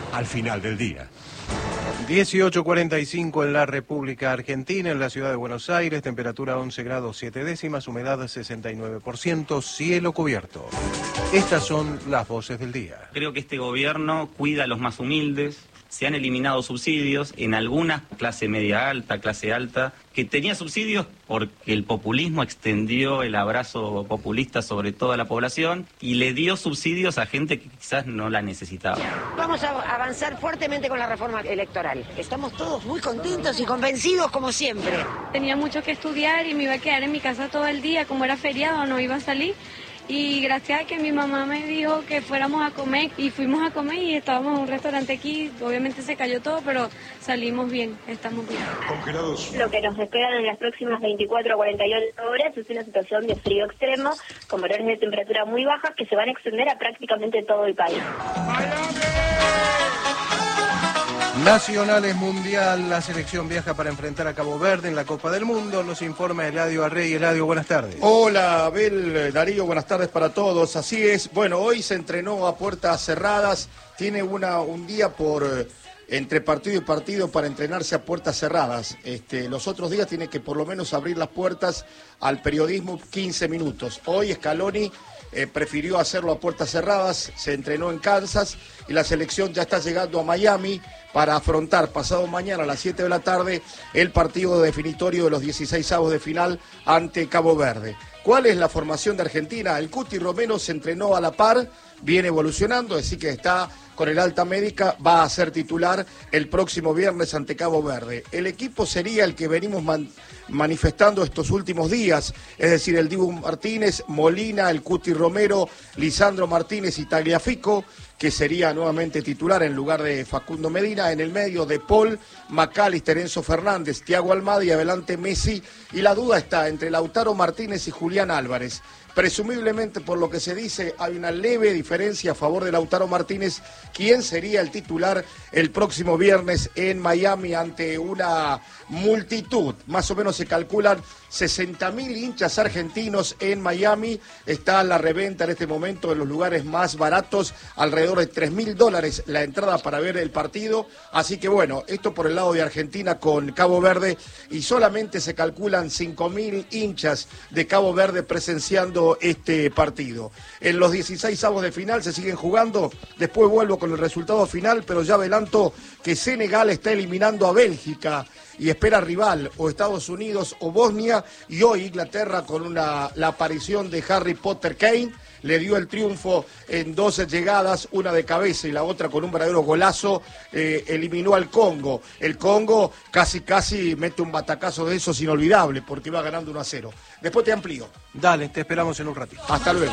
al final del día. 18:45 en la República Argentina, en la ciudad de Buenos Aires, temperatura 11 grados 7 décimas, humedad 69%, cielo cubierto. Estas son las voces del día. Creo que este gobierno cuida a los más humildes. Se han eliminado subsidios en algunas, clase media alta, clase alta, que tenía subsidios porque el populismo extendió el abrazo populista sobre toda la población y le dio subsidios a gente que quizás no la necesitaba. Vamos a avanzar fuertemente con la reforma electoral. Estamos todos muy contentos y convencidos como siempre. Tenía mucho que estudiar y me iba a quedar en mi casa todo el día, como era feriado no iba a salir. Y gracias a que mi mamá me dijo que fuéramos a comer y fuimos a comer y estábamos en un restaurante aquí, obviamente se cayó todo, pero salimos bien, estamos bien. Congelados. Lo que nos esperan en las próximas 24 a 48 horas es una situación de frío extremo, con valores de temperatura muy bajas que se van a extender a prácticamente todo el país. Nacionales Mundial, la selección viaja para enfrentar a Cabo Verde en la Copa del Mundo, nos informa Eladio Arrey. Eladio, buenas tardes. Hola, Abel, Darío, buenas tardes para todos. Así es, bueno, hoy se entrenó a puertas cerradas, tiene un día entre partido y partido para entrenarse a puertas cerradas. Los otros días tiene que por lo menos abrir las puertas al periodismo 15 minutos. Hoy Scaloni prefirió hacerlo a puertas cerradas, se entrenó en Kansas y la selección ya está llegando a Miami para afrontar pasado mañana a las 7 de la tarde el partido definitorio de los 16avos de final ante Cabo Verde. ¿Cuál es la formación de Argentina? El Cuti Romero se entrenó a la par, viene evolucionando, así que está con el alta médica, va a ser titular el próximo viernes ante Cabo Verde. El equipo sería el que venimos manifestando estos últimos días, es decir, el Dibu Martínez, Molina, el Cuti Romero, Lisandro Martínez y Tagliafico, que sería nuevamente titular en lugar de Facundo Medina. En el medio de Paul, McAllister, Enzo Fernández, Thiago Almada y adelante Messi. Y la duda está entre Lautaro Martínez y Julián Álvarez. Presumiblemente, por lo que se dice, hay una leve diferencia a favor de Lautaro Martínez, quien sería el titular el próximo viernes en Miami ante una multitud. Más o menos se calculan 60.000 hinchas argentinos en Miami. Está la reventa en este momento en los lugares más baratos, alrededor de $3.000 la entrada para ver el partido. Así que bueno, esto por el lado de Argentina con Cabo Verde, y solamente se calculan 5.000 hinchas de Cabo Verde presenciando este partido. En los 16avos de final se siguen jugando, después vuelvo con el resultado final, pero ya adelanto que Senegal está eliminando a Bélgica y espera rival o Estados Unidos o Bosnia, y hoy Inglaterra con la aparición de Harry Potter Kane le dio el triunfo en 12 llegadas, una de cabeza y la otra con un verdadero golazo, eliminó al Congo. El Congo casi mete un batacazo de esos inolvidable porque iba ganando 1-0. Después te amplío. Dale, te esperamos en un ratito. Hasta luego.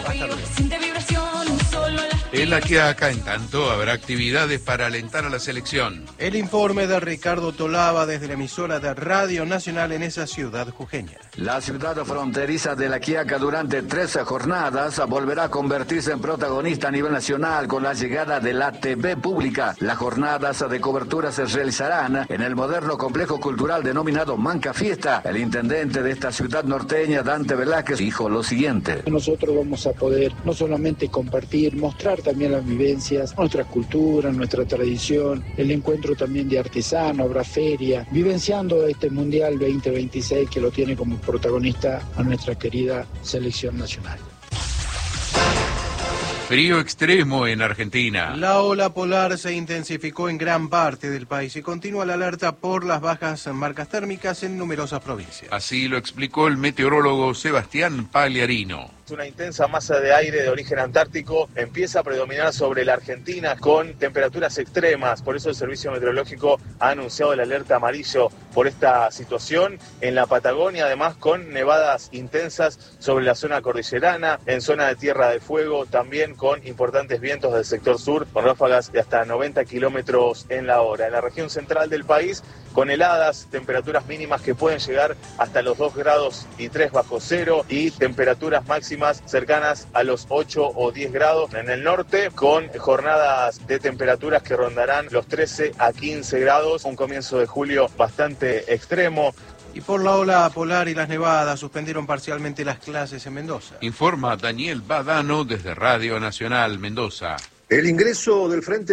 En La Quiaca, en tanto, habrá actividades para alentar a la selección. El informe de Ricardo Tolava desde la emisora de Radio Nacional en esa ciudad jujeña. La ciudad fronteriza de La Quiaca durante 13 jornadas volverá a convertirse en protagonista a nivel nacional con la llegada de la TV pública. Las jornadas de cobertura se realizarán en el moderno complejo cultural denominado Manca Fiesta. El intendente de esta ciudad norteña, Dante Velázquez, dijo lo siguiente. Nosotros vamos a poder no solamente compartir, mostrar también las vivencias, nuestra cultura, nuestra tradición, el encuentro también de artesanos, habrá feria, vivenciando este Mundial 2026 que lo tiene como protagonista a nuestra querida selección nacional. Frío extremo en Argentina. La ola polar se intensificó en gran parte del país y continúa la alerta por las bajas marcas térmicas en numerosas provincias. Así lo explicó el meteorólogo Sebastián Pagliarino. Una intensa masa de aire de origen antártico empieza a predominar sobre la Argentina con temperaturas extremas. Por eso el Servicio Meteorológico ha anunciado el alerta amarillo por esta situación. En la Patagonia, además, con nevadas intensas sobre la zona cordillerana, en zona de Tierra del Fuego, también con importantes vientos del sector sur, con ráfagas de hasta 90 kilómetros en la hora. En la región central del país, con heladas, temperaturas mínimas que pueden llegar hasta los 2 grados y 3 bajo cero y temperaturas máximas cercanas a los 8 o 10 grados en el norte, con jornadas de temperaturas que rondarán los 13 a 15 grados, un comienzo de julio bastante extremo. Y por la ola polar y las nevadas suspendieron parcialmente las clases en Mendoza. Informa Daniel Badano desde Radio Nacional Mendoza. El ingreso del Frente